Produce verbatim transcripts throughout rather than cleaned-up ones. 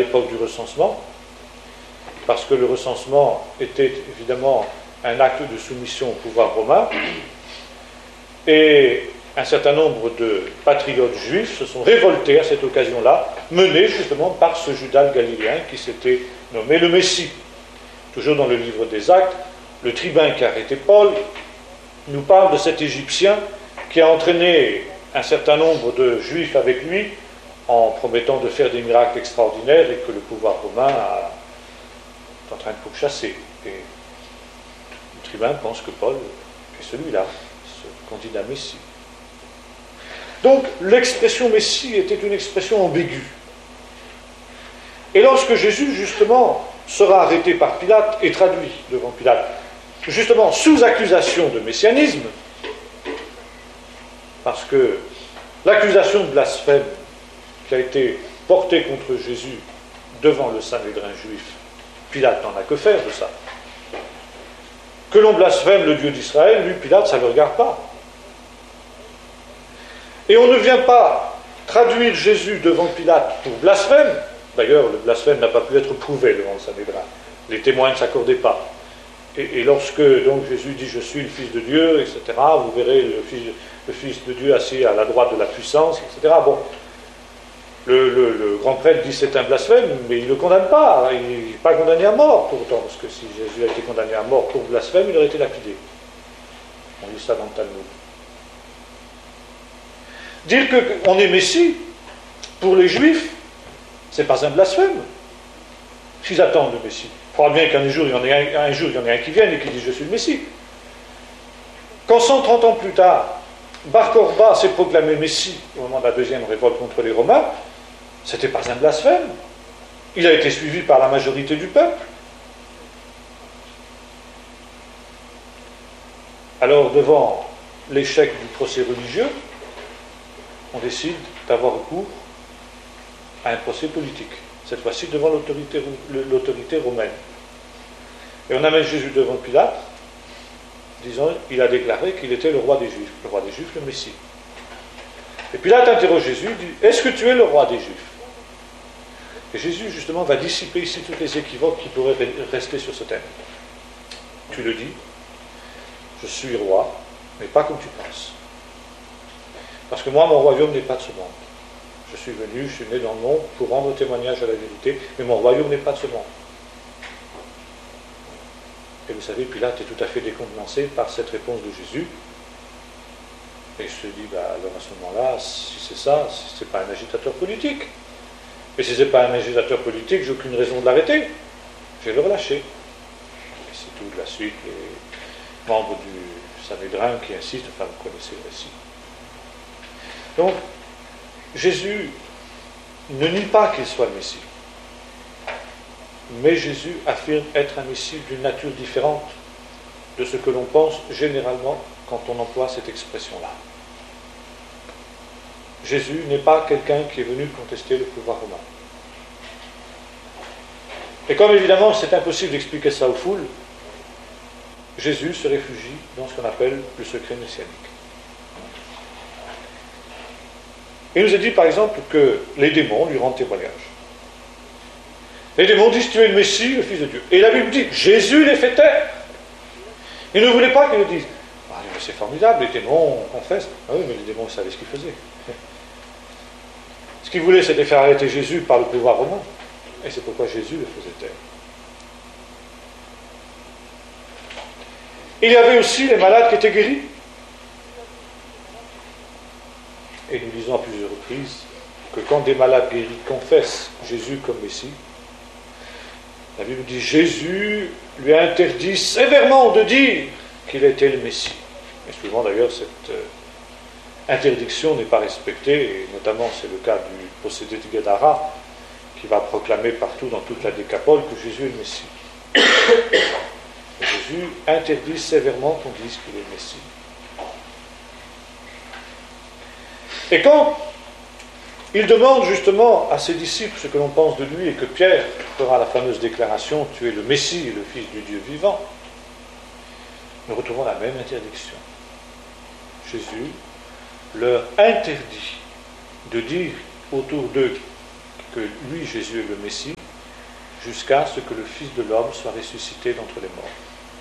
l'époque du recensement, parce que le recensement était évidemment un acte de soumission au pouvoir romain, et un certain nombre de patriotes juifs se sont révoltés à cette occasion-là, menés justement par ce Judas le Galiléen qui s'était nommé le Messie. Toujours dans le livre des Actes, le tribun qui a arrêté Paul nous parle de cet Égyptien qui a entraîné un certain nombre de Juifs avec lui en promettant de faire des miracles extraordinaires et que le pouvoir romain a, est en train de pourchasser. Et le tribun pense que Paul est celui-là, ce candidat Messie. Donc l'expression Messie était une expression ambiguë. Et lorsque Jésus, justement, sera arrêté par Pilate et traduit devant Pilate, justement sous accusation de messianisme, parce que l'accusation de blasphème qui a été portée contre Jésus devant le Sanhédrin juif, Pilate n'en a que faire de ça. Que l'on blasphème le Dieu d'Israël, lui, Pilate, ça ne le regarde pas. Et on ne vient pas traduire Jésus devant Pilate pour blasphème. D'ailleurs, le blasphème n'a pas pu être prouvé devant le Sanhédrin. Les témoins ne s'accordaient pas. Et, et lorsque donc Jésus dit « Je suis le Fils de Dieu », et cetera, vous verrez le Fils, le fils de Dieu assis à la droite de la puissance, et cetera. Bon, le, le, le grand prêtre dit « C'est un blasphème », mais il ne le condamne pas. Il n'est pas condamné à mort pourtant, parce que si Jésus a été condamné à mort pour blasphème, il aurait été lapidé. On lit ça dans le Talmud. Dire qu'on est Messie, pour les Juifs, c'est pas un blasphème. S'ils attendent le Messie. Il faudra bien qu'un jour, il y en ait un, un jour, il y en ait un qui vienne et qui dise « Je suis le Messie ». Quand cent trente ans plus tard, Bar Korba s'est proclamé Messie au moment de la deuxième révolte contre les Romains, c'était pas un blasphème. Il a été suivi par la majorité du peuple. Alors, devant l'échec du procès religieux, on décide d'avoir recours à un procès politique, cette fois-ci devant l'autorité, l'autorité romaine. Et on amène Jésus devant Pilate, disant, il a déclaré qu'il était le roi des Juifs, le roi des Juifs, le Messie. Et Pilate interroge Jésus, dit, est-ce que tu es le roi des Juifs? Et Jésus, justement, va dissiper ici toutes les équivoques qui pourraient rester sur ce thème. Tu le dis, je suis roi, mais pas comme tu penses. Parce que moi, mon royaume n'est pas de ce monde. Je suis venu, je suis né dans le monde pour rendre témoignage à la vérité, mais mon royaume n'est pas de ce monde. Et vous savez, Pilate est tout à fait décontenancé par cette réponse de Jésus. Et il se dit, bah, alors à ce moment-là, si c'est ça, si ce n'est pas un agitateur politique. Et si ce n'est pas un agitateur politique, j'ai aucune raison de l'arrêter. Je vais le relâcher. Et c'est tout de la suite, les membres du Sanhédrin qui insistent, enfin vous connaissez le récit. Donc, Jésus ne nie pas qu'il soit le Messie. Mais Jésus affirme être un Messie d'une nature différente de ce que l'on pense généralement quand on emploie cette expression-là. Jésus n'est pas quelqu'un qui est venu contester le pouvoir romain. Et comme évidemment c'est impossible d'expliquer ça aux foules, Jésus se réfugie dans ce qu'on appelle le secret messianique. Il nous a dit par exemple que les démons lui rendent témoignage. Les démons disent tu es le Messie, le Fils de Dieu. Et la Bible dit Jésus les fait taire. Ils ne voulaient pas qu'ils le disent. Ah, mais c'est formidable, les démons confessent. Ah oui, mais les démons savaient ce qu'ils faisaient. Ce qu'ils voulaient, c'était faire arrêter Jésus par le pouvoir romain. Et c'est pourquoi Jésus le faisait taire. Il y avait aussi les malades qui étaient guéris. Et nous disons à plusieurs reprises que quand des malades guéris confessent Jésus comme Messie, la Bible dit Jésus lui a interdit sévèrement de dire qu'il était le Messie. Et souvent d'ailleurs cette euh, interdiction n'est pas respectée, et notamment c'est le cas du possédé de Gadara qui va proclamer partout dans toute la Décapole que Jésus est le Messie. Et Jésus interdit sévèrement qu'on dise qu'il est le Messie. Et quand il demande justement à ses disciples ce que l'on pense de lui et que Pierre fera la fameuse déclaration « Tu es le Messie, le Fils du Dieu vivant », nous retrouvons la même interdiction. Jésus leur interdit de dire autour d'eux que lui, Jésus, est le Messie, jusqu'à ce que le Fils de l'homme soit ressuscité d'entre les morts.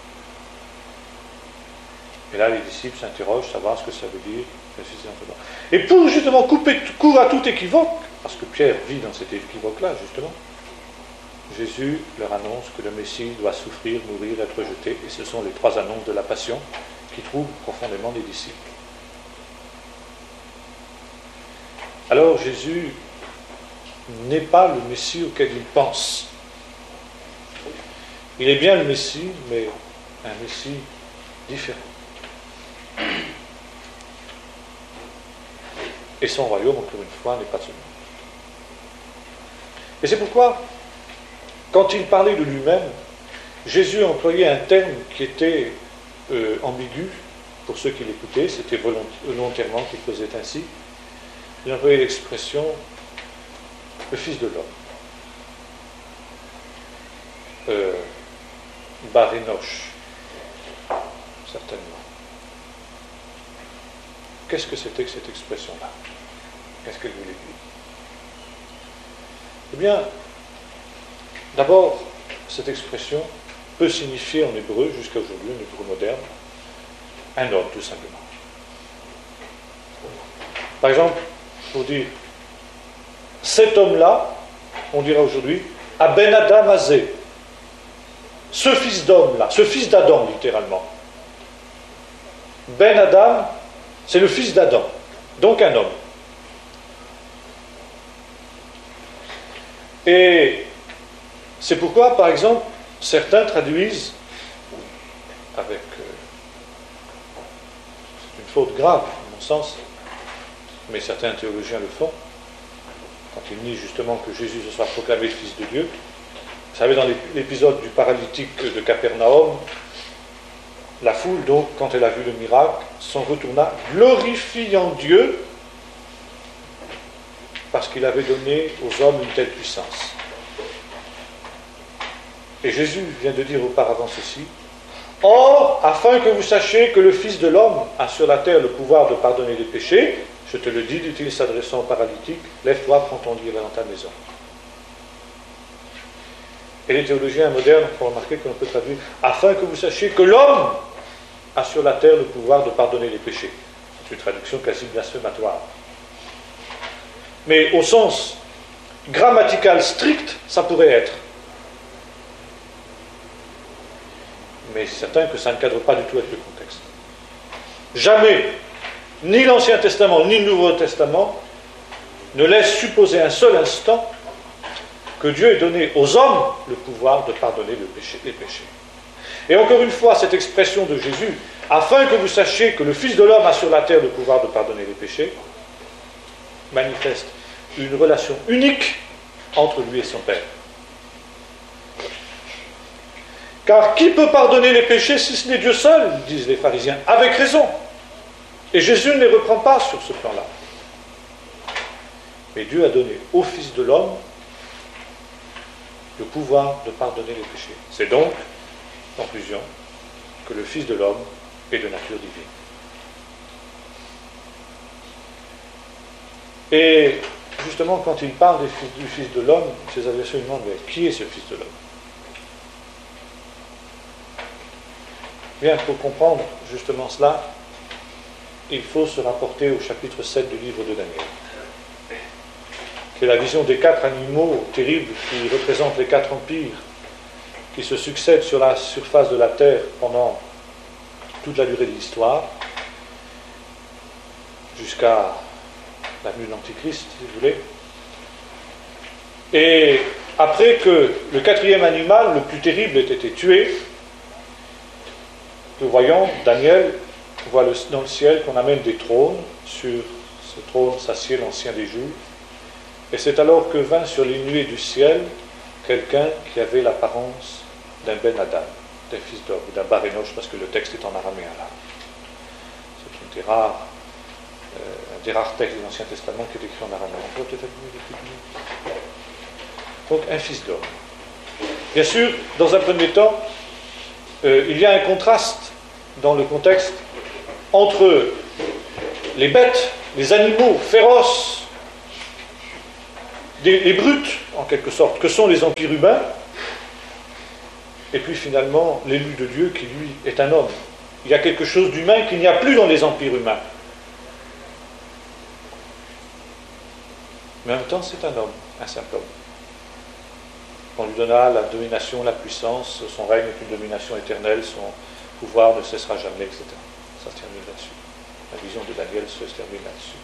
Et là, les disciples s'interrogent, savoir ce que ça veut dire, ressuscité d'entre les morts. Et pour justement couper court à tout équivoque, parce que Pierre vit dans cet équivoque-là, justement, Jésus leur annonce que le Messie doit souffrir, mourir, être rejeté, et ce sont les trois annonces de la Passion qui trouvent profondément les disciples. Alors Jésus n'est pas le Messie auquel ils pensent. Il est bien le Messie, mais un Messie différent. Et son royaume, encore une fois, n'est pas de ce monde. Et c'est pourquoi, quand il parlait de lui-même, Jésus employait un terme qui était euh, ambigu pour ceux qui l'écoutaient, c'était volontairement qu'il faisait ainsi. Il employait l'expression « le Fils de l'homme euh, ». Barénoche, certainement. Qu'est-ce que c'était que cette expression-là? Qu'est-ce qu'elle voulait dire? Eh bien, d'abord, cette expression peut signifier en hébreu, jusqu'à aujourd'hui, en hébreu moderne, un homme, tout simplement. Par exemple, pour dire cet homme-là, on dira aujourd'hui, Aben Adam Azé, ce fils d'homme-là, ce fils d'Adam, littéralement. Ben Adam, c'est le fils d'Adam, donc un homme. Et c'est pourquoi, par exemple, certains traduisent avec euh, c'est une faute grave, à mon sens, mais certains théologiens le font, quand ils disent justement que Jésus se soit proclamé le Fils de Dieu. Vous savez, dans l'épisode du paralytique de Capernaum, la foule, donc, quand elle a vu le miracle, s'en retourna glorifiant Dieu parce qu'il avait donné aux hommes une telle puissance. Et Jésus vient de dire auparavant ceci: Or, afin que vous sachiez que le Fils de l'homme a sur la terre le pouvoir de pardonner les péchés, je te le dis, dit-il s'adressant au paralytique, lève-toi, prends ton lit et va dans ta maison. Et les théologiens modernes font remarquer que l'on peut traduire afin que vous sachiez que l'homme a sur la terre le pouvoir de pardonner les péchés. C'est une traduction quasi blasphématoire. Mais au sens grammatical strict, ça pourrait être. Mais c'est certain que ça ne cadre pas du tout avec le contexte. Jamais, ni l'Ancien Testament, ni le Nouveau Testament ne laissent supposer un seul instant que Dieu ait donné aux hommes le pouvoir de pardonner le péché, les péchés. Et encore une fois, cette expression de Jésus, afin que vous sachiez que le Fils de l'homme a sur la terre le pouvoir de pardonner les péchés, manifeste une relation unique entre lui et son Père. Car qui peut pardonner les péchés si ce n'est Dieu seul, disent les pharisiens, avec raison. Et Jésus ne les reprend pas sur ce plan-là. Mais Dieu a donné au Fils de l'homme le pouvoir de pardonner les péchés. C'est donc, conclusion, que le Fils de l'homme est de nature divine. Et justement, quand il parle des fils, du Fils de l'homme, ses adversaires lui demandent, mais qui est ce Fils de l'homme? Bien, pour comprendre justement cela, il faut se rapporter au chapitre sept du livre de Daniel, qui est la vision des quatre animaux terribles qui représentent les quatre empires qui se succèdent sur la surface de la terre pendant toute la durée de l'histoire, jusqu'à la venue de l'Antichrist, si vous voulez. Et après que le quatrième animal, le plus terrible, ait été tué, nous voyons, Daniel voit le, dans le ciel qu'on amène des trônes. Sur ce trône s'assied l'Ancien des jours. Et c'est alors que vint sur les nuées du ciel quelqu'un qui avait l'apparence d'un Ben Adam, d'un fils d'homme, ou d'un Barénoche, parce que le texte est en araméen là. C'est une des rares, euh, un des rares textes de l'Ancien Testament qui est écrit en araméen. On peut peut-être Donc un fils d'homme. Bien sûr, dans un premier temps, euh, il y a un contraste dans le contexte entre les bêtes, les animaux féroces des, les brutes, en quelque sorte, que sont les empires humains, et puis finalement l'élu de Dieu qui, lui, est un homme. Il y a quelque chose d'humain qu'il n'y a plus dans les empires humains. Mais en même temps, c'est un homme, un simple homme. On lui donna la domination, la puissance, son règne est une domination éternelle, son pouvoir ne cessera jamais, et cetera. Ça se termine là-dessus. La vision de Daniel se termine là-dessus.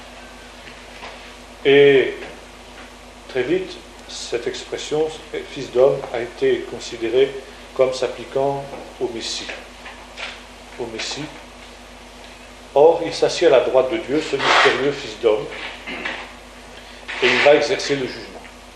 Et très vite, cette expression, fils d'homme, a été considérée comme s'appliquant au Messie. Au Messie. Or, il s'assied à la droite de Dieu, ce mystérieux fils d'homme, et il va exercer le jugement.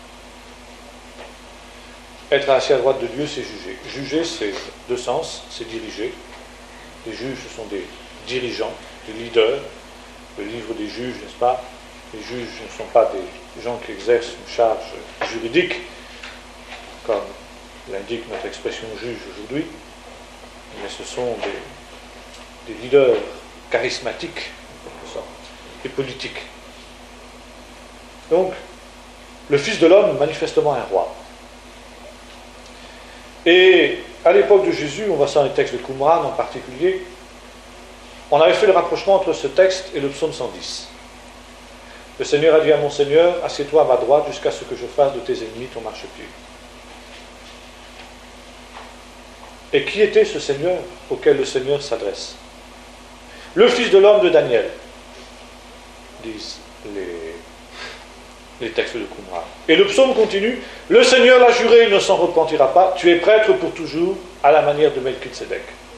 Être assis à droite de Dieu, c'est juger. Juger, c'est deux sens, c'est diriger. Les juges, ce sont des dirigeants, des leaders. Le livre des juges, n'est-ce pas? Les juges ne sont pas des gens qui exercent une charge juridique, comme l'indique notre expression juge aujourd'hui, mais ce sont des, des leaders charismatiques, en quelque sorte, et politiques. Donc, le Fils de l'homme, manifestement un roi. Et à l'époque de Jésus, on voit ça dans les textes de Qumran en particulier, on avait fait le rapprochement entre ce texte et le psaume cent dix. Le Seigneur a dit à mon Seigneur, assieds-toi à ma droite jusqu'à ce que je fasse de tes ennemis ton marchepied. Et qui était ce Seigneur auquel le Seigneur s'adresse? Le Fils de l'homme de Daniel, disent les, les textes de Qumran. Et le psaume continue, le Seigneur l'a juré, il ne s'en repentira pas, tu es prêtre pour toujours, à la manière de Melchizedek.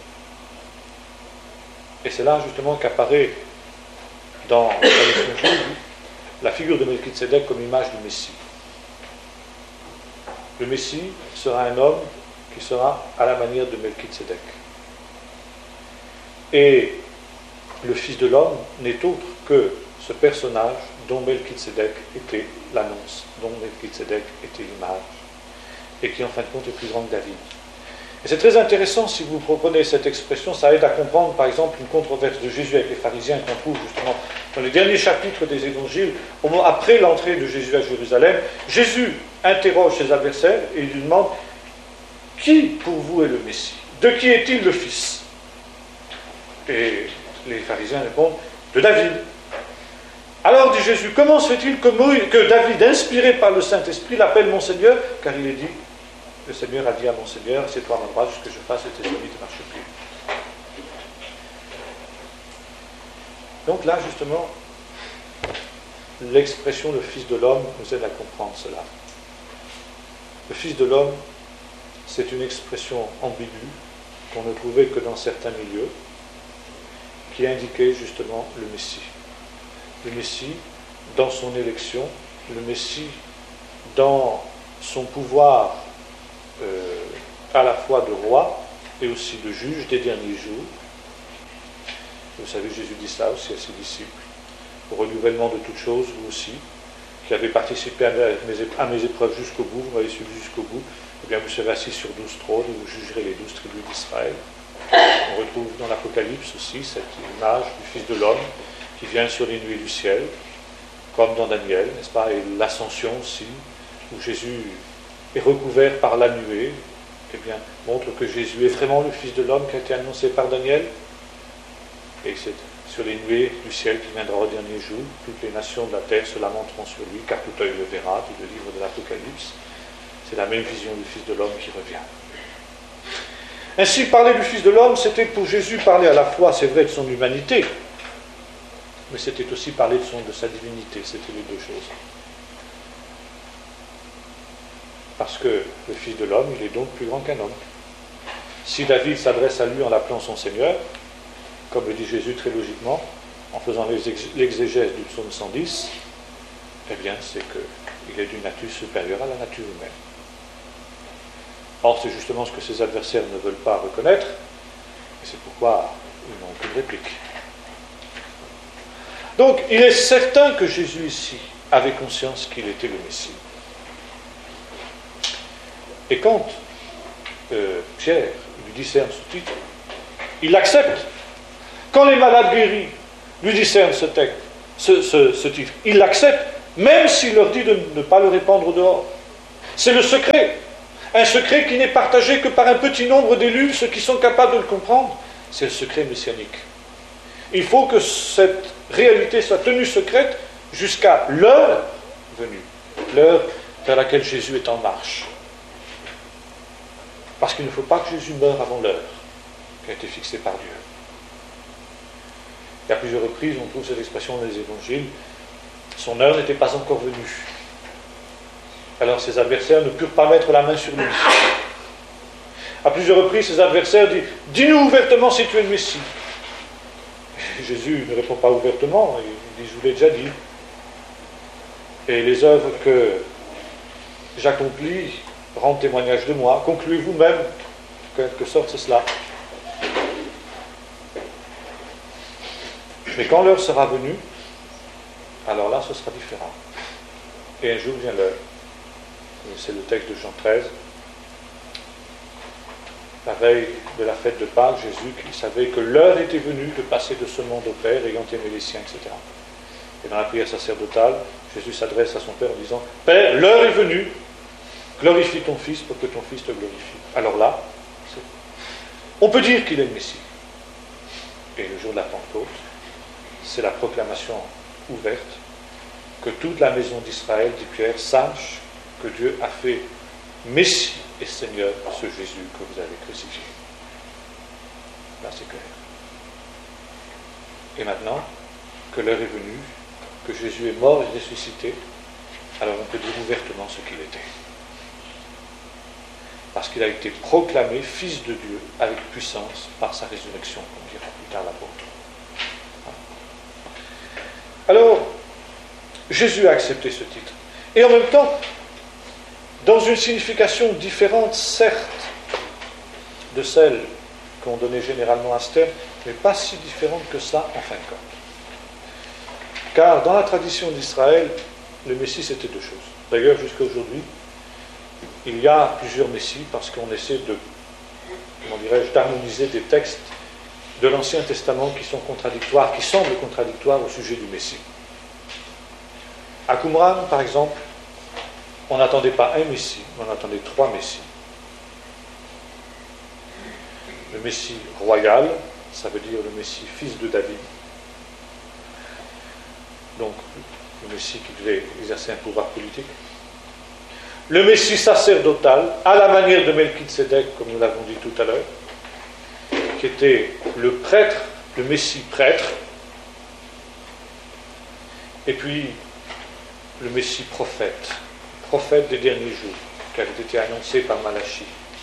Et c'est là justement qu'apparaît dans la tradition juive la figure de Melchizedek comme image du Messie. Le Messie sera un homme qui sera à la manière de Melchizedek. Et le Fils de l'homme n'est autre que ce personnage dont Melchizedek était l'annonce, dont Melchizedek était l'image, et qui en fin de compte est plus grand que David. Et c'est très intéressant, si vous reprenez cette expression, ça aide à comprendre par exemple une controverse de Jésus avec les pharisiens qu'on trouve justement dans les derniers chapitres des évangiles, au moment, après l'entrée de Jésus à Jérusalem. Jésus interroge ses adversaires et il lui demande « Qui pour vous est le Messie? De qui est-il le Fils ?» Et les pharisiens répondent « De David. » Alors dit Jésus, comment se fait-il que, Moïse, que David, inspiré par le Saint-Esprit, l'appelle mon Seigneur? Car il est dit, le Seigneur a dit à mon Seigneur, assieds-toi à ma droite jusqu'à ce que je fasse de tes ennemis tes marchepieds. Donc là, justement, l'expression le Fils de l'homme nous aide à comprendre cela. Le Fils de l'homme, c'est une expression ambiguë qu'on ne trouvait que dans certains milieux, qui indiquait justement le Messie. Le Messie dans son élection, le Messie dans son pouvoir euh, à la fois de roi et aussi de juge des derniers jours. Vous savez, Jésus dit ça aussi à ses disciples. Au renouvellement de toutes choses, vous aussi, qui avez participé à mes, à mes épreuves jusqu'au bout, vous m'avez suivi jusqu'au bout, eh bien vous serez assis sur douze trônes et vous jugerez les douze tribus d'Israël. On retrouve dans l'Apocalypse aussi cette image du Fils de l'homme qui vient sur les nuées du ciel, comme dans Daniel, n'est-ce pas, et l'ascension aussi, où Jésus est recouvert par la nuée, eh bien, montre que Jésus est vraiment le Fils de l'homme qui a été annoncé par Daniel, et c'est sur les nuées du ciel qui viendra au dernier jour, toutes les nations de la terre se lamenteront sur lui, car tout œil le verra, dit le livre de l'Apocalypse. C'est la même vision du Fils de l'homme qui revient. Ainsi, parler du Fils de l'homme, c'était pour Jésus parler à la fois, c'est vrai, de son humanité, mais c'était aussi parler de, son, de sa divinité, c'était les deux choses. Parce que le Fils de l'homme, il est donc plus grand qu'un homme. Si David s'adresse à lui en l'appelant son Seigneur, comme le dit Jésus très logiquement, en faisant l'exégèse du psaume cent dix, eh bien, c'est qu'il est d'une nature supérieure à la nature humaine. Or, c'est justement ce que ses adversaires ne veulent pas reconnaître, et c'est pourquoi ils n'ont aucune réplique. Donc, il est certain que Jésus ici avait conscience qu'il était le Messie. Et quand euh, Pierre lui discerne ce titre, il l'accepte. Quand les malades guéris lui discernent ce, texte, ce, ce, ce titre, il l'accepte même s'il leur dit de ne pas le répandre au dehors. C'est le secret. Un secret qui n'est partagé que par un petit nombre d'élus, ceux qui sont capables de le comprendre. C'est le secret messianique. Il faut que cette réalité soit tenue secrète jusqu'à l'heure venue, l'heure vers laquelle Jésus est en marche. Parce qu'il ne faut pas que Jésus meure avant l'heure qui a été fixée par Dieu. Et à plusieurs reprises, on trouve cette expression dans les évangiles, son heure n'était pas encore venue. Alors ses adversaires ne purent pas mettre la main sur lui. À plusieurs reprises, ses adversaires disent « Dis-nous ouvertement si tu es le Messie ». Jésus ne répond pas ouvertement, il dit « Je vous l'ai déjà dit ». Et les œuvres que j'accomplis rendent témoignage de moi. Concluez vous-même, en quelque sorte, c'est cela. Mais quand l'heure sera venue, alors là, ce sera différent. Et un jour vient l'heure. C'est le texte de Jean treize. La veille de la fête de Pâques, Jésus, qui savait que l'heure était venue de passer de ce monde au Père, ayant aimé les siens, et cetera. Et dans la prière sacerdotale, Jésus s'adresse à son Père en disant « Père, l'heure est venue, glorifie ton Fils pour que ton Fils te glorifie. » Alors là, on peut dire qu'il est le Messie. Et le jour de la Pentecôte, c'est la proclamation ouverte que toute la maison d'Israël, dit Pierre, sache que Dieu a fait Messie et Seigneur ce Jésus que vous avez crucifié. Là, c'est clair. Et maintenant que l'heure est venue, que Jésus est mort et ressuscité, alors on peut dire ouvertement ce qu'il était. Parce qu'il a été proclamé Fils de Dieu avec puissance par sa résurrection, comme dira plus tard l'apôtre. Alors, Jésus a accepté ce titre. Et en même temps, dans une signification différente, certes, de celle qu'on donnait généralement à ce terme, mais pas si différente que ça en fin de compte. Car dans la tradition d'Israël, le Messie c'était deux choses. D'ailleurs, jusqu'à aujourd'hui, il y a plusieurs Messies parce qu'on essaie de, comment dirais-je, d'harmoniser des textes de l'Ancien Testament qui sont contradictoires, qui semblent contradictoires au sujet du Messie. À Qumran, par exemple, on n'attendait pas un Messie, mais on attendait trois Messies. Le Messie royal, ça veut dire le Messie fils de David. Donc, le Messie qui devait exercer un pouvoir politique. Le Messie sacerdotal, à la manière de Melchizedek, comme nous l'avons dit tout à l'heure, qui était le prêtre, le Messie prêtre, et puis le Messie prophète, prophète des derniers jours, qui avait été annoncé par Malachie.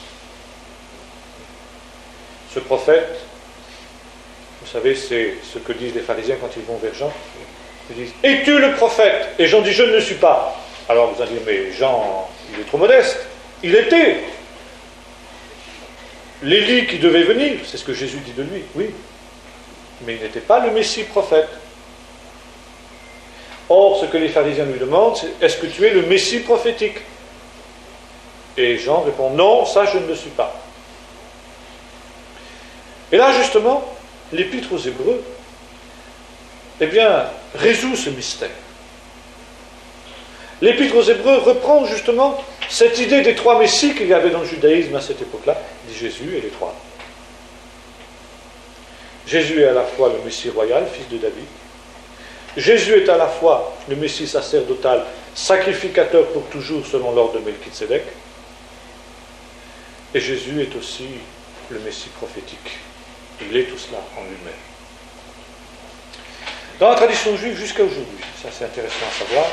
Ce prophète, vous savez, c'est ce que disent les pharisiens quand ils vont vers Jean. Ils disent « Es-tu le prophète ?» Et Jean dit « Je ne le suis pas. » Alors vous allez dire « Mais Jean, il est trop modeste. » Il était. L'Élie qui devait venir, c'est ce que Jésus dit de lui, oui. Mais il n'était pas le Messie prophète. Or, ce que les pharisiens lui demandent, c'est « Est-ce que tu es le Messie prophétique ?» Et Jean répond « Non, ça je ne le suis pas. » Et là, justement, l'Épître aux Hébreux, eh bien, résout ce mystère. L'Épître aux Hébreux reprend justement cette idée des trois messies qu'il y avait dans le judaïsme à cette époque-là, dit Jésus et les trois. Jésus est à la fois le Messie royal, fils de David. Jésus est à la fois le Messie sacerdotal, sacrificateur pour toujours selon l'ordre de Melchizedek. Et Jésus est aussi le Messie prophétique. Il est tout cela en lui-même. Dans la tradition juive jusqu'à aujourd'hui, ça c'est intéressant à savoir,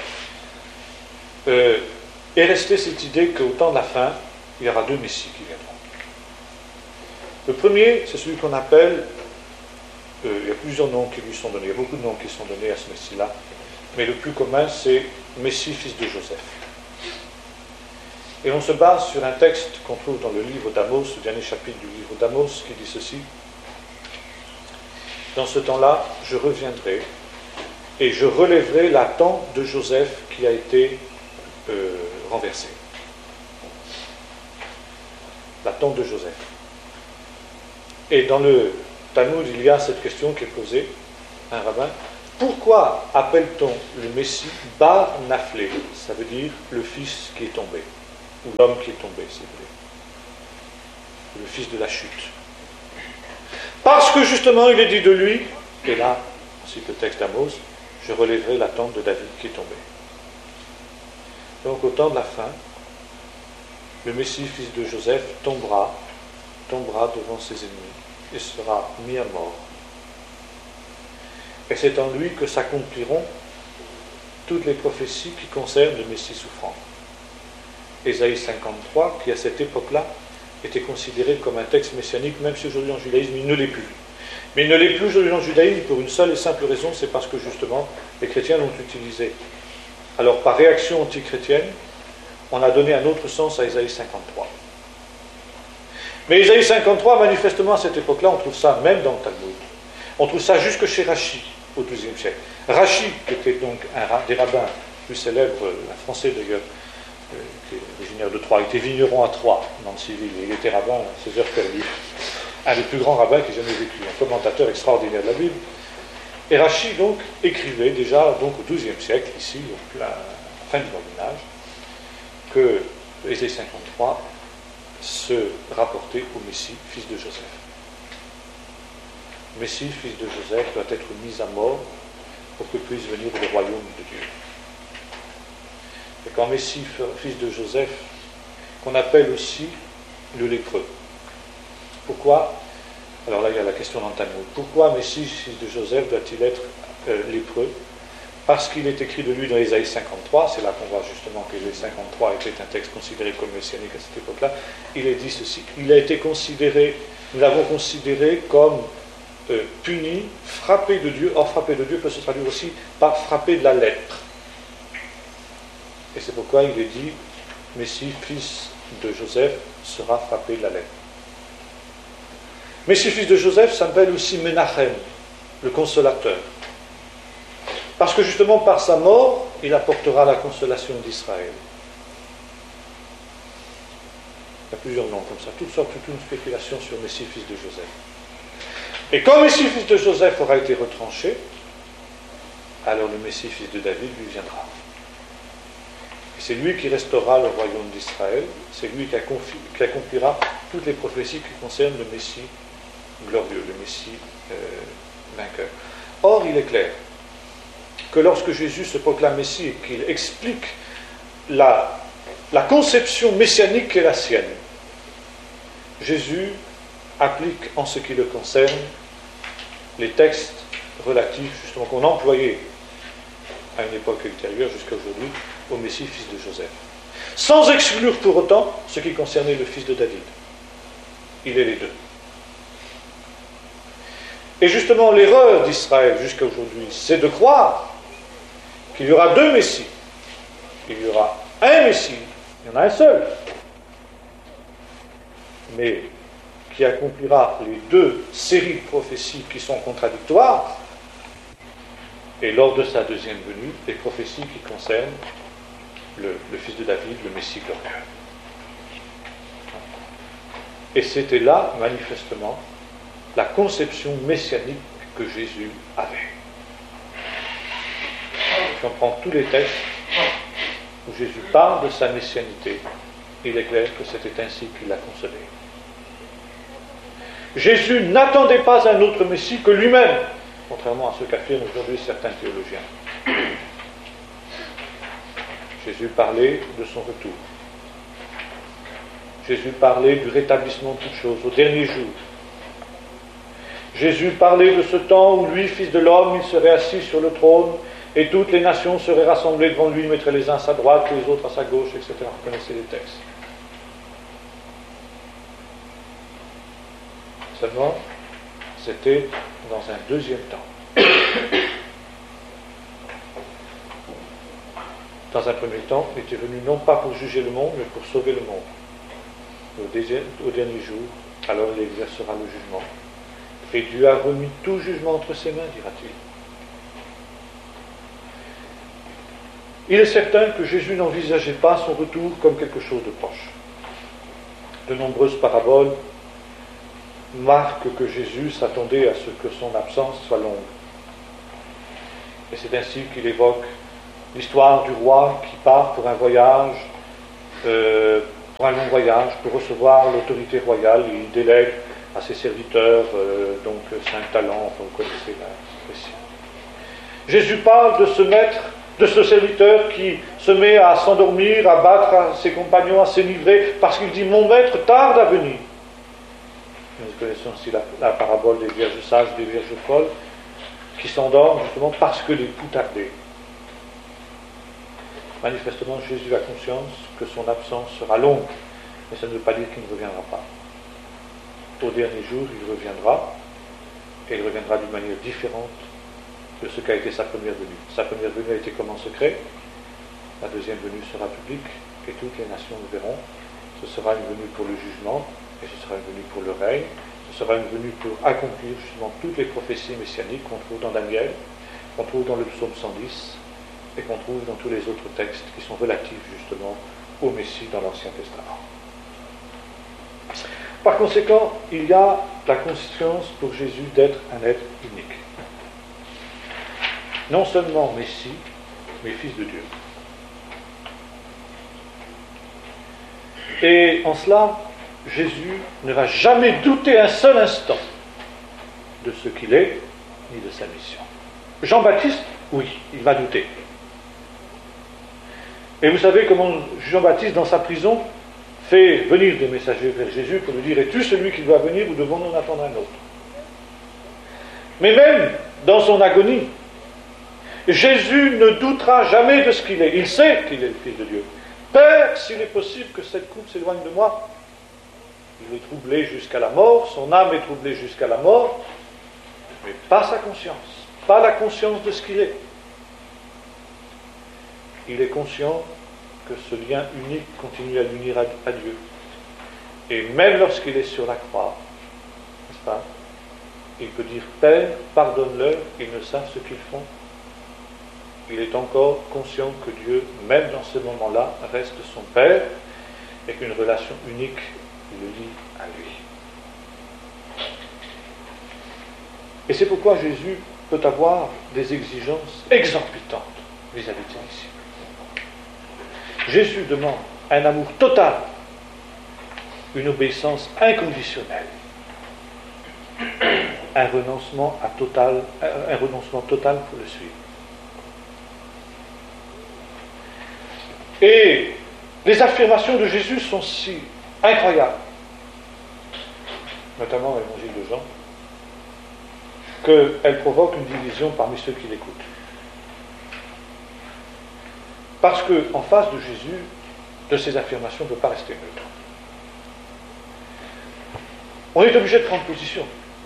euh, est restée cette idée qu'au temps de la fin, il y aura deux messies qui viendront. Le premier, c'est celui qu'on appelle, euh, il y a plusieurs noms qui lui sont donnés, il y a beaucoup de noms qui sont donnés à ce messie-là, mais le plus commun c'est Messie, fils de Joseph. Et on se base sur un texte qu'on trouve dans le livre d'Amos, le dernier chapitre du livre d'Amos, qui dit ceci. Dans ce temps-là, je reviendrai et je relèverai la tente de Joseph qui a été euh, renversée. La tente de Joseph. Et dans le Talmud, il y a cette question qui est posée à un rabbin. Pourquoi appelle-t-on le Messie Bar Naphlé? Ça veut dire le fils qui est tombé, ou l'homme qui est tombé, si vous voulez. Le fils de la chute. Parce que justement, il est dit de lui, et là, ensuite le texte d'Amos, je relèverai la tente de David qui est tombée. Donc au temps de la fin, le Messie, fils de Joseph, tombera, tombera devant ses ennemis et sera mis à mort. Et c'est en lui que s'accompliront toutes les prophéties qui concernent le Messie souffrant. Ésaïe cinquante-trois, qui à cette époque-là était considéré comme un texte messianique, même si aujourd'hui en judaïsme il ne l'est plus. Mais il ne l'est plus aujourd'hui en judaïsme pour une seule et simple raison, c'est parce que justement les chrétiens l'ont utilisé. Alors par réaction antichrétienne, on a donné un autre sens à Ésaïe cinquante-trois. Mais Ésaïe cinquante-trois, manifestement à cette époque-là, on trouve ça même dans le Talmud. On trouve ça jusque chez Rachi, au douzième siècle. Rachi, qui était donc un des rabbins plus célèbres, un Français d'ailleurs, euh, qui est originaire de Troyes, il était vigneron à Troyes, dans le civil, et il était rabbin à ses heures perdues. Un des plus grands rabbins qui ait jamais vécu, un commentateur extraordinaire de la Bible. Et Rachi, donc, écrivait déjà donc, au douzième siècle, ici, donc, la fin du Moyen-Âge, que Ésaïe cinquante-trois se rapportait au Messie, fils de Joseph. Messie, fils de Joseph, doit être mis à mort pour que puisse venir le royaume de Dieu. Et quand Messie, fils de Joseph, qu'on appelle aussi le lépreux. Pourquoi? Alors là, il y a la question dans le Talmud. Pourquoi Messie, fils de Joseph, doit-il être euh, lépreux? Parce qu'il est écrit de lui dans Ésaïe cinquante-trois, c'est là qu'on voit justement que Ésaïe cinquante-trois était un texte considéré comme messianique à cette époque-là. Il est dit ceci. Il a été considéré, nous l'avons considéré comme Euh, puni, frappé de Dieu. Or, frappé de Dieu peut se traduire aussi par frappé de la lèpre. Et c'est pourquoi il est dit Messie, fils de Joseph, sera frappé de la lèpre. Messie, fils de Joseph, s'appelle aussi Menachem, le consolateur. Parce que justement, par sa mort, il apportera la consolation d'Israël. Il y a plusieurs noms comme ça, toutes sortes, toute une spéculation sur Messie, fils de Joseph. Et quand Messie, fils de Joseph, aura été retranché, alors le Messie, fils de David, lui viendra. Et c'est lui qui restaurera le royaume d'Israël, c'est lui qui, accompli, qui accomplira toutes les prophéties qui concernent le Messie glorieux, le Messie euh, vainqueur. Or, il est clair que lorsque Jésus se proclame Messie et qu'il explique la, la conception messianique qui est la sienne, Jésus applique en ce qui le concerne les textes relatifs justement qu'on employait à une époque ultérieure jusqu'à aujourd'hui au Messie fils de Joseph, sans exclure pour autant ce qui concernait le fils de David. Il est les deux. Et justement l'erreur d'Israël jusqu'à aujourd'hui, c'est de croire qu'il y aura deux Messies. Il y aura un Messie, il y en a un seul, mais qui accomplira les deux séries de prophéties qui sont contradictoires, et lors de sa deuxième venue, les prophéties qui concernent le, le fils de David, le Messie glorieux. Et c'était là, manifestement, la conception messianique que Jésus avait. Si on prend tous les textes où Jésus parle de sa messianité, il est clair que c'était ainsi qu'il l'a conçu. Jésus n'attendait pas un autre Messie que lui-même, contrairement à ce qu'affirment aujourd'hui certains théologiens. Jésus parlait de son retour. Jésus parlait du rétablissement de toutes choses, au dernier jour. Jésus parlait de ce temps où lui, fils de l'homme, il serait assis sur le trône et toutes les nations seraient rassemblées devant lui, mettraient les uns à sa droite, les autres à sa gauche, et cetera. Vous connaissez les textes. Seulement, c'était dans un deuxième temps. Dans un premier temps, il était venu non pas pour juger le monde, mais pour sauver le monde. Au, désir, au dernier jour, alors il exercera le jugement. Et Dieu a remis tout jugement entre ses mains, dira-t-il. Il est certain que Jésus n'envisageait pas son retour comme quelque chose de proche. De nombreuses paraboles marquent que Jésus s'attendait à ce que son absence soit longue. Et c'est ainsi qu'il évoque l'histoire du roi qui part pour un voyage, euh, pour un long voyage, pour recevoir l'autorité royale. Il délègue à ses serviteurs, euh, donc cinq talents, enfin, vous connaissez la récit. Jésus parle de ce maître, de ce serviteur qui se met à s'endormir, à battre à ses compagnons, à s'enivrer, parce qu'il dit « Mon maître tarde à venir ». Nous connaissons aussi la, la parabole des vierges sages, des vierges folles, qui s'endorment justement parce que l'époux tardait. Manifestement, Jésus a conscience que son absence sera longue, mais ça ne veut pas dire qu'il ne reviendra pas. Au dernier jour, il reviendra, et il reviendra d'une manière différente de ce qu'a été sa première venue. Sa première venue a été comme en secret, la deuxième venue sera publique, et toutes les nations le verront. Ce sera une venue pour le jugement, et ce sera une venue pour le règne, ce sera une venue pour accomplir justement toutes les prophéties messianiques qu'on trouve dans Daniel, qu'on trouve dans le psaume cent dix, et qu'on trouve dans tous les autres textes qui sont relatifs justement au Messie dans l'Ancien Testament. Par conséquent, il y a la conscience pour Jésus d'être un être unique. Non seulement Messie, mais Fils de Dieu. Et en cela, Jésus ne va jamais douter un seul instant de ce qu'il est, ni de sa mission. Jean-Baptiste, oui, il va douter. Et vous savez comment Jean-Baptiste, dans sa prison, fait venir des messagers vers Jésus pour lui dire « Es-tu celui qui doit venir ou devons-nous en attendre un autre ?» Mais même dans son agonie, Jésus ne doutera jamais de ce qu'il est. Il sait qu'il est le Fils de Dieu. « Père, s'il est possible que cette coupe s'éloigne de moi. » Il est troublé jusqu'à la mort, son âme est troublée jusqu'à la mort, mais pas sa conscience, pas la conscience de ce qu'il est. Il est conscient que ce lien unique continue à l'unir à Dieu. Et même lorsqu'il est sur la croix, n'est-ce pas, il peut dire « Père, pardonne-leur, ils ne savent ce qu'ils font ». Il est encore conscient que Dieu, même dans ce moment-là, reste son Père et qu'une relation unique le lie à lui. Et c'est pourquoi Jésus peut avoir des exigences exorbitantes vis-à-vis de ses disciples. Jésus demande un amour total, une obéissance inconditionnelle, un renoncement, à total, un renoncement total pour le suivre. Et les affirmations de Jésus sont si incroyables, notamment dans l'évangile de Jean, qu'elles provoquent une division parmi ceux qui l'écoutent. Parce qu'en face de Jésus, de ces affirmations, on ne peut pas rester neutre. On est obligé de prendre position.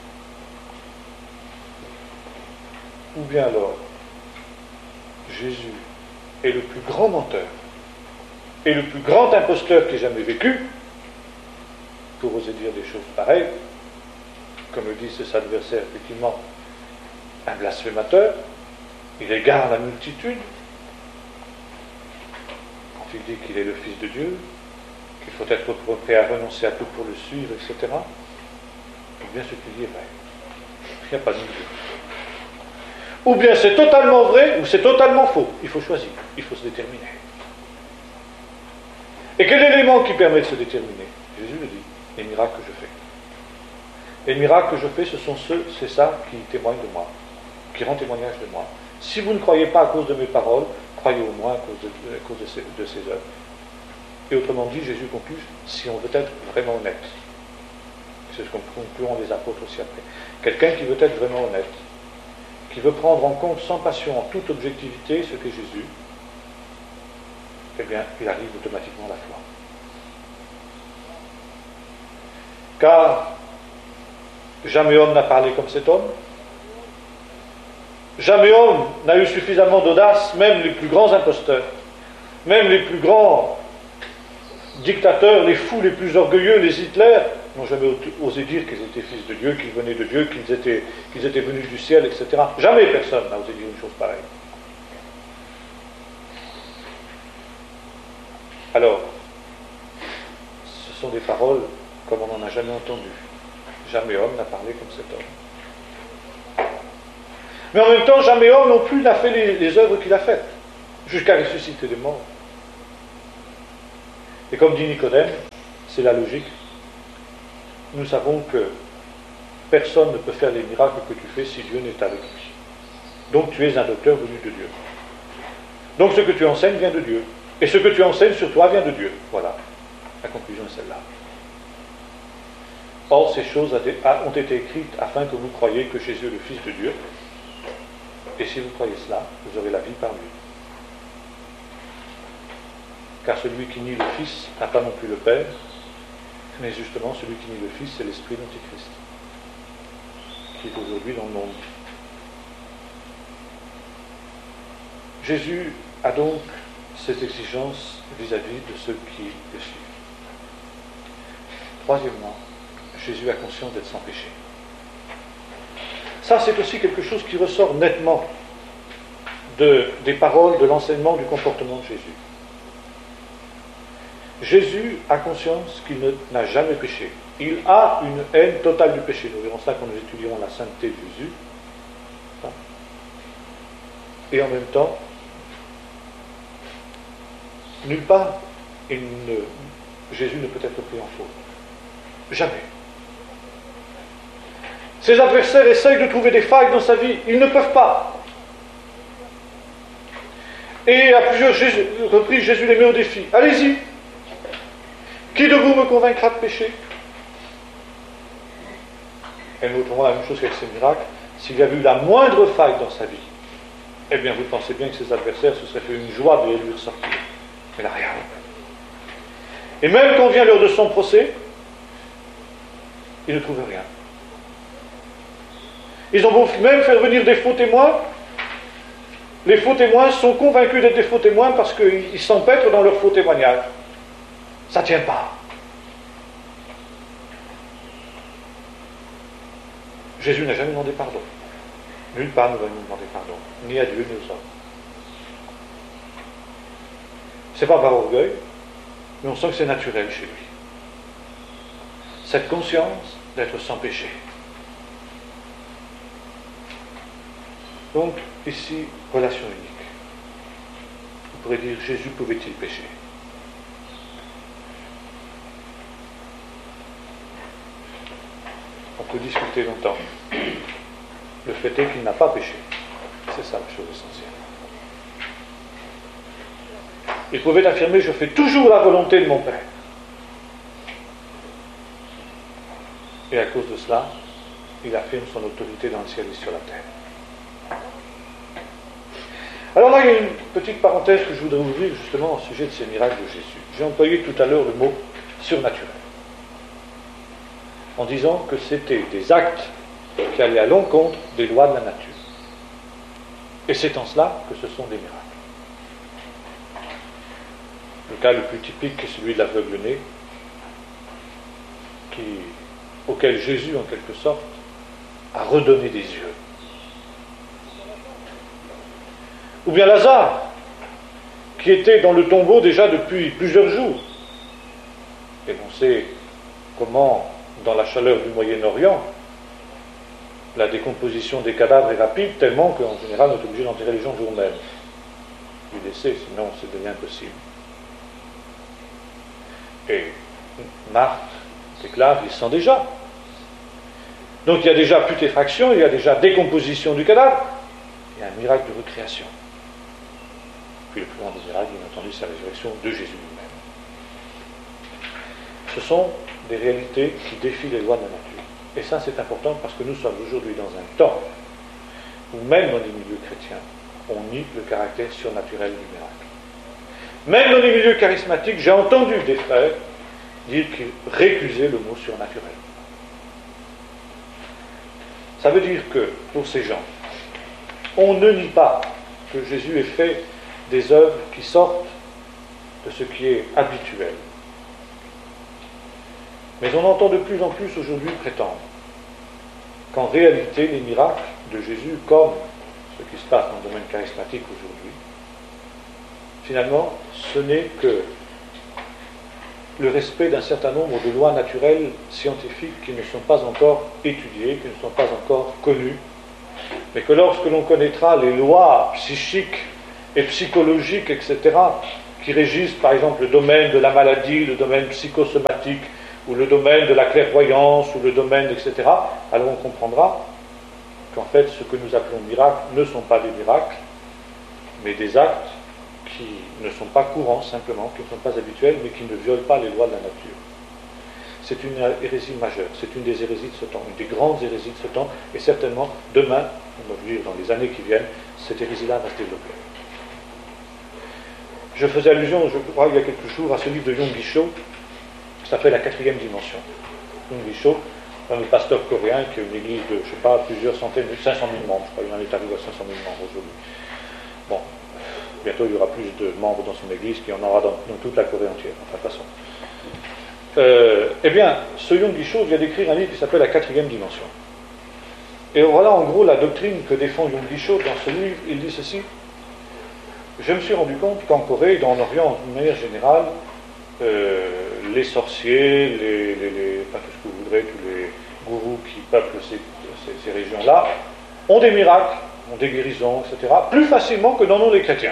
Ou bien alors, Jésus est le plus grand menteur et le plus grand imposteur qui ait jamais vécu, pour oser dire des choses pareilles, comme le dit cet adversaire, effectivement, un blasphémateur, il égare la multitude, quand il dit qu'il est le Fils de Dieu, qu'il faut être prêt à renoncer à tout pour le suivre, et cetera. Eh bien, ce qu'il dit est vrai. Il n'y a pas de milieu. Ou bien c'est totalement vrai, ou c'est totalement faux. Il faut choisir, il faut se déterminer. Et quel élément qui permet de se déterminer? Jésus le dit, les miracles que je fais. Les miracles que je fais, ce sont ceux, c'est ça qui témoigne de moi, qui rend témoignage de moi. Si vous ne croyez pas à cause de mes paroles, croyez au moins à cause de, à cause de, ces, de ces œuvres. Et autrement dit, Jésus conclut, si on veut être vraiment honnête, c'est ce qu'on conclut les apôtres aussi après, quelqu'un qui veut être vraiment honnête, qui veut prendre en compte sans passion, en toute objectivité, ce qu'est Jésus, eh bien, il arrive automatiquement à la foi. Car jamais homme n'a parlé comme cet homme, jamais homme n'a eu suffisamment d'audace, même les plus grands imposteurs, même les plus grands dictateurs, les fous les plus orgueilleux, les Hitler, n'ont jamais osé dire qu'ils étaient fils de Dieu, qu'ils venaient de Dieu, qu'ils étaient, qu'ils étaient venus du ciel, et cetera. Jamais personne n'a osé dire une chose pareille. Alors, ce sont des paroles comme on n'en a jamais entendu. Jamais homme n'a parlé comme cet homme. Mais en même temps, jamais homme non plus n'a fait les, les œuvres qu'il a faites, jusqu'à ressusciter des morts. Et comme dit Nicodème, c'est la logique, nous savons que personne ne peut faire les miracles que tu fais si Dieu n'est avec lui. Donc tu es un docteur venu de Dieu. Donc ce que tu enseignes vient de Dieu. Et ce que tu enseignes sur toi vient de Dieu. Voilà. La conclusion est celle-là. Or, ces choses ont été écrites afin que vous croyiez que Jésus est le Fils de Dieu. Et si vous croyez cela, vous aurez la vie par lui. Car celui qui nie le Fils n'a pas non plus le Père, mais justement celui qui nie le Fils, c'est l'esprit d'Antichrist, qui est aujourd'hui dans le monde. Jésus a donc cette exigence vis-à-vis de ceux qui le suivent. Troisièmement, Jésus a conscience d'être sans péché. Ça, c'est aussi quelque chose qui ressort nettement de, des paroles, de l'enseignement, du comportement de Jésus. Jésus a conscience qu'il ne, n'a jamais péché. Il a une haine totale du péché. Nous verrons ça quand nous étudierons la sainteté de Jésus. Et en même temps, nulle part, il ne, Jésus ne peut être pris en faute. Jamais. Ses adversaires essayent de trouver des failles dans sa vie. Ils ne peuvent pas. Et à plusieurs reprises, Jésus les met au défi. Allez-y. Qui de vous me convaincra de péché? Et nous trouvons la même chose qu'avec ces miracles. S'il y avait eu la moindre faille dans sa vie, eh bien vous pensez bien que ses adversaires se seraient fait une joie de lui ressortir. Mais là, rien. Et même quand vient l'heure de son procès, ils ne trouvent rien. Ils ont beau même faire venir des faux témoins. Les faux témoins sont convaincus d'être des faux témoins parce qu'ils s'empêtrent dans leur faux témoignage. Ça ne tient pas. Jésus n'a jamais demandé pardon. Nulle part ne va nous demander pardon, ni à Dieu, ni aux hommes. Ce n'est pas par orgueil, mais on sent que c'est naturel chez lui. Cette conscience d'être sans péché. Donc, ici, relation unique. On pourrait dire, Jésus pouvait-il pécher? On peut discuter longtemps. Le fait est qu'il n'a pas péché. C'est ça la chose essentielle. Il pouvait affirmer, je fais toujours la volonté de mon Père. Et à cause de cela, il affirme son autorité dans le ciel et sur la terre. Alors là, il y a une petite parenthèse que je voudrais ouvrir justement au sujet de ces miracles de Jésus. J'ai employé tout à l'heure le mot surnaturel, en disant que c'était des actes qui allaient à l'encontre des lois de la nature. Et c'est en cela que ce sont des miracles. Le cas le plus typique est celui de l'aveugle-né, qui, auquel Jésus, en quelque sorte, a redonné des yeux. Ou bien Lazare, qui était dans le tombeau déjà depuis plusieurs jours. Et on sait comment, dans la chaleur du Moyen-Orient, la décomposition des cadavres est rapide, tellement qu'en général, on est obligé d'enterrer les gens le jour même. Les laisser, sinon c'est devient impossible. Et Marthe déclare, il sent déjà. Donc il y a déjà putréfaction, il y a déjà décomposition du cadavre, il y a un miracle de recréation. Puis le plus grand des miracles, bien entendu, c'est la résurrection de Jésus lui-même. Ce sont des réalités qui défient les lois de la nature. Et ça, c'est important parce que nous sommes aujourd'hui dans un temps où même dans les milieux chrétiens, on nie le caractère surnaturel du miracle. Même dans les milieux charismatiques, j'ai entendu des frères dire qu'ils récusaient le mot surnaturel. Ça veut dire que, pour ces gens, on ne nie pas que Jésus ait fait des œuvres qui sortent de ce qui est habituel. Mais on entend de plus en plus aujourd'hui prétendre qu'en réalité, les miracles de Jésus, comme ce qui se passe dans le domaine charismatique aujourd'hui, finalement, ce n'est que le respect d'un certain nombre de lois naturelles scientifiques qui ne sont pas encore étudiées, qui ne sont pas encore connues mais que lorsque l'on connaîtra les lois psychiques et psychologiques, et cetera, qui régissent par exemple le domaine de la maladie, le domaine psychosomatique, ou le domaine de la clairvoyance, ou le domaine, et cetera, alors on comprendra qu'en fait ce que nous appelons miracles ne sont pas des miracles, mais des actes qui ne sont pas courants simplement, qui ne sont pas habituels, mais qui ne violent pas les lois de la nature. C'est une hérésie majeure, c'est une des hérésies de ce temps, une des grandes hérésies de ce temps, et certainement demain, on va dire dans les années qui viennent, cette hérésie-là va se développer. Je faisais allusion, je crois, il y a quelques jours, à ce livre de Yong Gisho, qui s'appelle La quatrième dimension. Yong Gisho, un pasteur coréen qui a une église de, je ne sais pas, plusieurs centaines, cinq cent mille membres, je crois, il en est arrivé à cinq cent mille membres aujourd'hui. Bon, bientôt il y aura plus de membres dans son église qu'il y en aura dans, dans toute la Corée entière, enfin façon. Euh, eh bien, ce Yong Gisho vient d'écrire un livre qui s'appelle La quatrième dimension. Et voilà en gros la doctrine que défend Yong Gisho dans ce livre. Il dit ceci: je me suis rendu compte qu'en Corée et dans l'Orient, d'une manière générale, euh, les sorciers, les, les, les, enfin tout ce que vous voudrez, tous les gourous qui peuplent ces, ces, ces régions-là, ont des miracles, ont des guérisons, et cetera, plus facilement que n'en ont les chrétiens.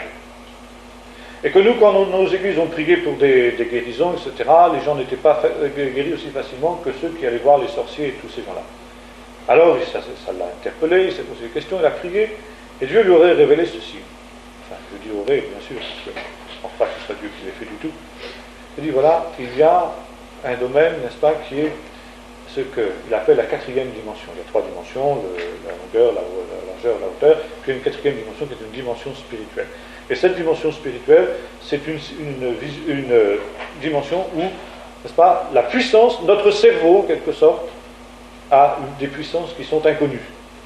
Et que nous, quand nos églises ont prié pour des, des guérisons, et cetera, les gens n'étaient pas guéris aussi facilement que ceux qui allaient voir les sorciers et tous ces gens-là. Alors, ça, ça l'a interpellé, il s'est posé des questions, il a prié, et Dieu lui aurait révélé ceci. Enfin, je dis aurait, bien sûr, parce que je ne pense pas que ce soit Dieu qui l'ait fait du tout. Il dit, voilà, il y a un domaine, n'est-ce pas, qui est ce qu'il appelle la quatrième dimension. Il y a trois dimensions, le, la longueur, la, la largeur, la hauteur, puis une quatrième dimension qui est une dimension spirituelle. Et cette dimension spirituelle, c'est une, une, une, une dimension où, n'est-ce pas, la puissance, notre cerveau, en quelque sorte, a des puissances qui sont inconnues.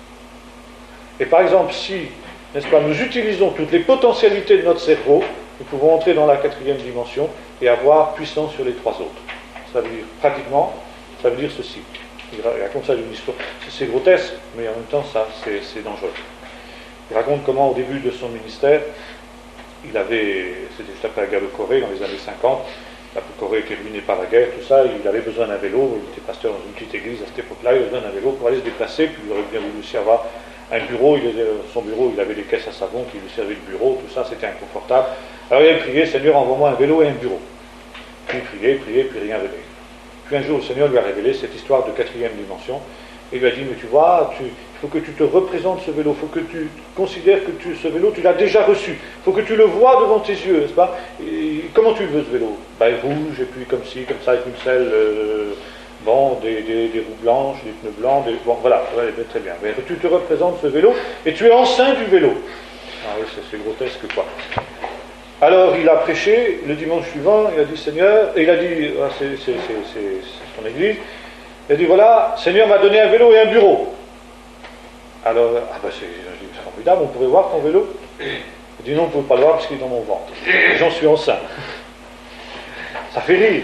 Et par exemple, si, n'est-ce pas, nous utilisons toutes les potentialités de notre cerveau, nous pouvons entrer dans la quatrième dimension et avoir puissance sur les trois autres. Ça veut dire, pratiquement, ça veut dire ceci. Il raconte ça d'une histoire. C'est grotesque, mais en même temps, ça, c'est, c'est dangereux. Il raconte comment, au début de son ministère, il avait, c'était juste après la guerre de Corée, dans les années cinquante, la Corée était ruinée par la guerre, tout ça, il avait besoin d'un vélo, il était pasteur dans une petite église à cette époque-là, il avait besoin d'un vélo pour aller se déplacer, puis il aurait bien voulu aussi avoir un bureau, il avait, son bureau, il avait des caisses à savon qui lui servaient de bureau, tout ça, c'était inconfortable. Alors il a prié, Seigneur, envoie-moi un vélo et un bureau. Puis il priait, priait, puis rien venait. Puis un jour, le Seigneur lui a révélé cette histoire de quatrième dimension, et il lui a dit, mais tu vois, tu, il faut que tu te représentes ce vélo, il faut que tu considères que tu, ce vélo, tu l'as déjà reçu, il faut que tu le vois devant tes yeux, n'est-ce pas? Et comment tu le veux, ce vélo? Ben, rouge, et puis comme ci, comme ça, avec une selle, euh, bon, des, des, des roues blanches, des pneus blancs, des, bon, voilà, ouais, très bien. Mais tu te représentes ce vélo, et tu es enceint du vélo. Ah oui, c'est, c'est grotesque, quoi. Alors, il a prêché, le dimanche suivant, il a dit, Seigneur, et il a dit, ah, c'est, c'est, c'est, c'est, c'est son église, il a dit, voilà, Seigneur m'a donné un vélo et un bureau. Alors, ah ben c'est, c'est formidable, on pourrait voir ton vélo? Il dit, non, on ne peut pas le voir parce qu'il est dans mon ventre. J'en suis enceint. Ça fait rire.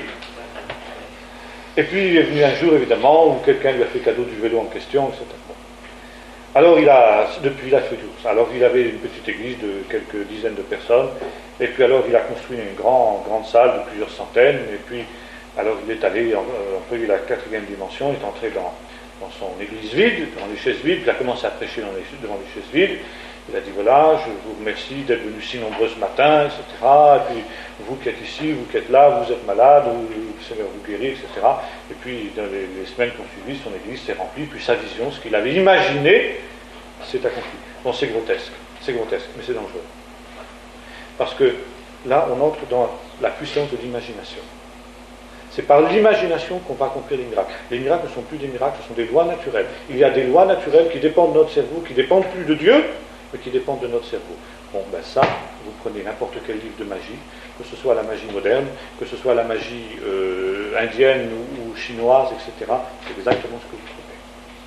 Et puis, il est venu un jour, évidemment, où quelqu'un lui a fait cadeau du vélo en question, et cetera. Alors, il a, depuis, il a fait tout ça. Alors, il avait une petite église de quelques dizaines de personnes, et puis alors, il a construit une grand, grande salle de plusieurs centaines, et puis, alors, il est allé, en peu la quatrième dimension, il est entré dans, dans son église vide, devant les chaises vides, puis il a commencé à prêcher dans les, devant les chaises vides. Il a dit, voilà, je vous remercie d'être venus si nombreux ce matin, et cetera. Et puis, vous qui êtes ici, vous qui êtes là, vous êtes malade, ou le Seigneur vous guérit, et cetera. Et puis, dans les, les semaines qui ont suivi, son église s'est remplie, puis sa vision, ce qu'il avait imaginé, s'est accompli. Bon, c'est grotesque, c'est grotesque, mais c'est dangereux. Parce que là, on entre dans la puissance de l'imagination. C'est par l'imagination qu'on va accomplir les miracles. Les miracles ne sont plus des miracles, ce sont des lois naturelles. Il y a des lois naturelles qui dépendent de notre cerveau, qui dépendent plus de Dieu, mais qui dépendent de notre cerveau. Bon, ben ça, vous prenez n'importe quel livre de magie, que ce soit la magie moderne, que ce soit la magie euh, indienne ou, ou chinoise, et cetera, c'est exactement ce que vous trouvez.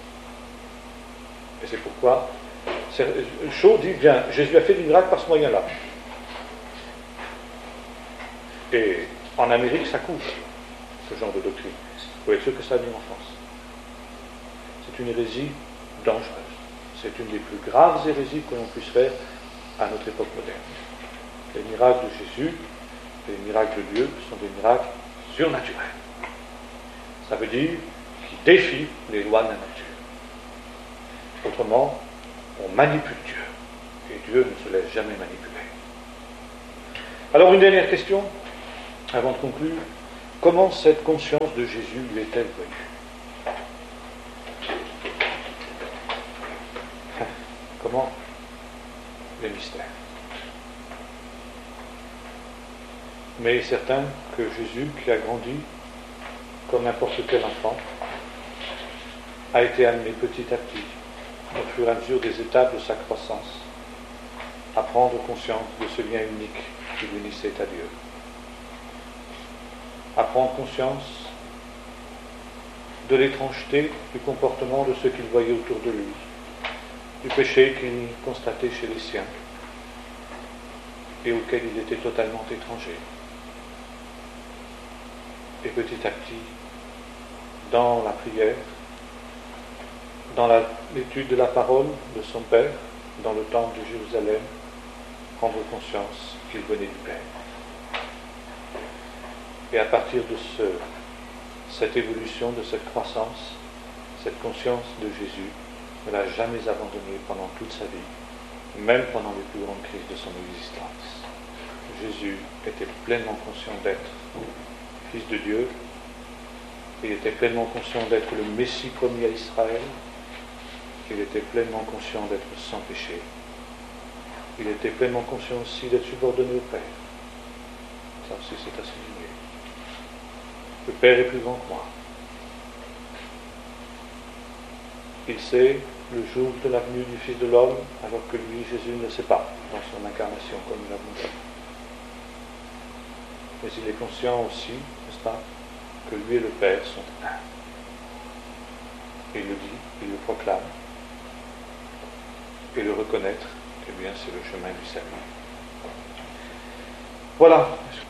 Et c'est pourquoi Shaw dit, bien, Jésus a fait des miracles par ce moyen-là. Et en Amérique, ça couvre ce genre de doctrine. Vous voyez ce que ça a mis en France. C'est une hérésie dangereuse. C'est une des plus graves hérésies que l'on puisse faire à notre époque moderne. Les miracles de Jésus, les miracles de Dieu sont des miracles surnaturels. Ça veut dire qu'ils défient les lois de la nature. Autrement, On manipule Dieu. Et Dieu ne se laisse jamais manipuler. Alors une dernière question, avant de conclure. Comment cette conscience de Jésus lui est-elle venue? Comment? Les mystères. Mais il est certain que Jésus, qui a grandi comme n'importe quel enfant, a été amené petit à petit, au fur et à mesure des étapes de sa croissance, à prendre conscience de ce lien unique qui l'unissait à Dieu, à prendre conscience de l'étrangeté du comportement de ceux qu'il voyait autour de lui, du péché qu'il constatait chez les siens et auquel il était totalement étranger. Et petit à petit, dans la prière, dans la, l'étude de la parole de son Père, dans le temple de Jérusalem, prendre conscience qu'il venait du Père. Et à partir de ce, cette évolution, de cette croissance, cette conscience de Jésus ne l'a jamais abandonné pendant toute sa vie, même pendant les plus grandes crises de son existence. Jésus était pleinement conscient d'être Fils de Dieu, il était pleinement conscient d'être le Messie promis à Israël, il était pleinement conscient d'être sans péché, il était pleinement conscient aussi d'être subordonné au Père. Ça aussi c'est à souligner. Le Père est plus grand que moi. Il sait le jour de la venue du Fils de l'homme, alors que lui, Jésus, ne sait pas, dans son incarnation, comme nous l'avons dit. Mais il est conscient aussi, n'est-ce pas, que lui et le Père sont un. Il le dit, il le proclame. Et le reconnaître, eh bien, c'est le chemin du salut. Voilà.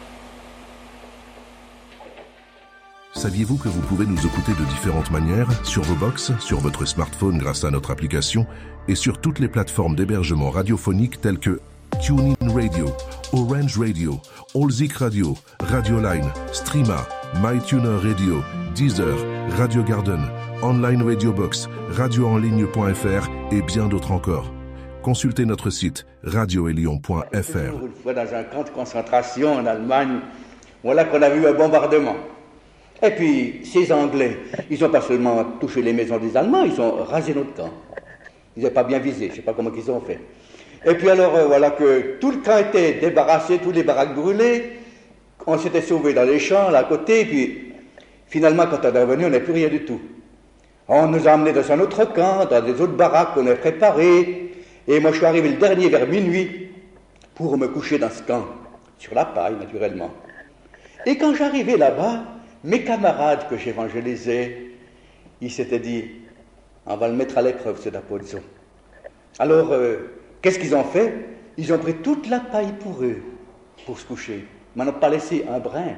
Saviez-vous que vous pouvez nous écouter de différentes manières, sur vos box, sur votre smartphone grâce à notre application, et sur toutes les plateformes d'hébergement radiophonique telles que TuneIn Radio, Orange Radio, Allzik Radio, Radioline, Streama, MyTuner Radio, Deezer, Radio Garden, Online Radio Box, radio en ligne point f r et bien d'autres encore. Consultez notre site radio et lyon point f r. Une fois dans un camp de concentration en Allemagne, voilà qu'on a vu un bombardement. Et puis, ces Anglais, ils n'ont pas seulement touché les maisons des Allemands, ils ont rasé notre camp. Ils n'ont pas bien visé, je ne sais pas comment ils ont fait. Et puis alors, euh, voilà que tout le camp était débarrassé, tous les baraques brûlées, on s'était sauvés dans les champs, là à côté, et puis finalement, quand on est revenu, on n'a plus rien du tout. On nous a emmenés dans un autre camp, dans des autres baraques qu'on a préparées, et moi je suis arrivé le dernier vers minuit pour me coucher dans ce camp, sur la paille naturellement. Et quand j'arrivais là-bas, mes camarades que j'évangélisais, ils s'étaient dit, on va le mettre à l'épreuve, ce D'Apolzo. Alors, euh, qu'est-ce qu'ils ont fait? Ils ont pris toute la paille pour eux, pour se coucher. Ils m'en ont pas laissé un brin.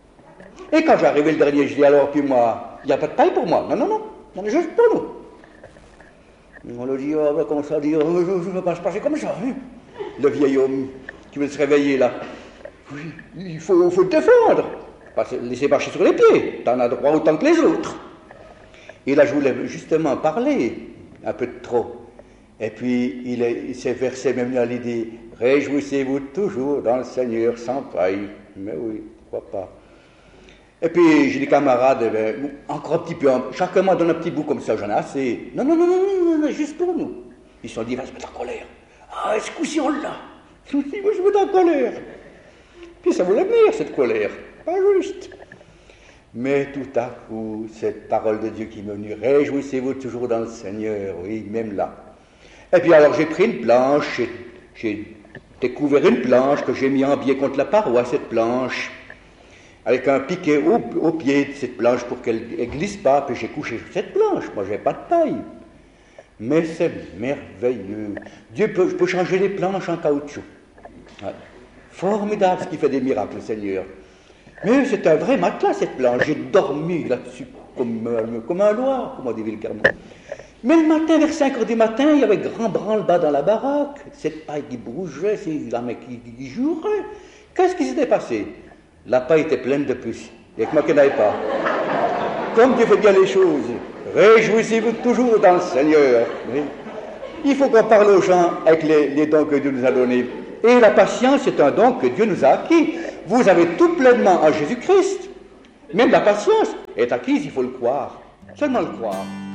Et quand j'arrivais le dernier, je dis alors, puis moi, il n'y a pas de paille pour moi. Non, non, non, il y en a juste pour nous. On leur dit, oh, ben, comment ça dire, oh, je ne veux pas se passer comme ça. Hein? Le vieil homme qui veut se réveiller là. Oui, il faut, faut te défendre. Pas laisser marcher sur les pieds, t'en as droit autant que les autres. Et là, je voulais justement parler un peu de trop. Et puis, il, est, il s'est versé même dans l'idée, réjouissez-vous toujours dans le Seigneur sans paille. Mais oui, pourquoi pas. Et puis, j'ai des camarades, eh bien, encore un petit peu, chacun m'a donné un petit bout comme ça, j'en ai assez. Non, non, non, non, non, non, juste pour nous. Ils se sont dit, va se mettre en colère. Ah, est-ce que si on l'a? Je me dis, moi, je me mets en colère. Puis ça voulait venir, cette colère. Pas juste. Mais tout à coup, cette parole de Dieu qui m'est venue, réjouissez-vous toujours dans le Seigneur, oui, même là. Et puis alors j'ai pris une planche, j'ai, j'ai découvert une planche que j'ai mis en biais contre la paroi, cette planche, avec un piquet au, au pied de cette planche pour qu'elle ne glisse pas, puis j'ai couché sur cette planche, moi j'ai pas de paille. Mais c'est merveilleux. Dieu peut, peut changer les planches en caoutchouc. Ouais. Formidable ce qui fait des miracles, le Seigneur. Mais c'est un vrai matelas, cette planche. J'ai dormi là-dessus comme, comme un loir, comme on dit vulgairement. Mais le matin, vers cinq heures du matin, il y avait grand branle-bas dans la baraque. Cette paille qui bougeait, c'est la mec qui, qui jouerait. Qu'est-ce qui s'était passé? La paille était pleine de puces. Et que moi qui n'avais pas. Comme Dieu fait bien les choses. Réjouissez-vous toujours dans le Seigneur. Oui. Il faut qu'on parle aux gens avec les, les dons que Dieu nous a donnés. Et la patience, c'est un don que Dieu nous a acquis. Vous avez tout pleinement en Jésus-Christ. Même la patience est acquise, il faut le croire. Seulement le croire.